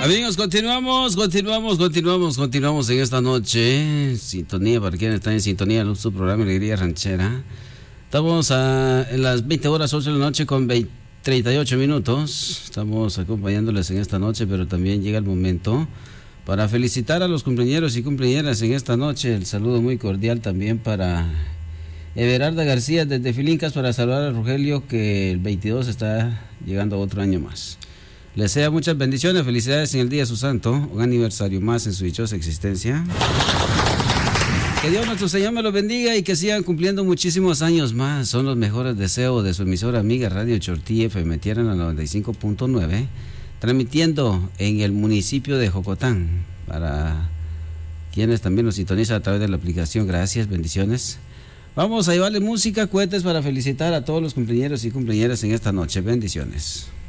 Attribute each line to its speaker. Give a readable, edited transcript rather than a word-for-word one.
Speaker 1: Amigos, continuamos en esta noche. Sintonía para quienes están en sintonía de su programa Alegría Ranchera. Estamos en las 20 horas 8 de la noche con 38 minutos. Estamos acompañándoles en esta noche, pero también llega el momento para felicitar a los cumpleañeros y cumpleañeras en esta noche. El saludo muy cordial también para Everarda García desde Filincas, para saludar a Rogelio, que el 22 está llegando a otro año más. Les desea muchas bendiciones, felicidades en el día de su santo, un aniversario más en su dichosa existencia. Que Dios nuestro Señor me los bendiga y que sigan cumpliendo muchísimos años más. Son los mejores deseos de su emisora amiga Radio Chortí FM Tierra en la 95.9, transmitiendo en el municipio de Jocotán, para quienes también nos sintonizan a través de la aplicación. Gracias, bendiciones. Vamos a llevarle música, cohetes para felicitar a todos los cumpleañeros y cumpleañeras en esta noche. Bendiciones.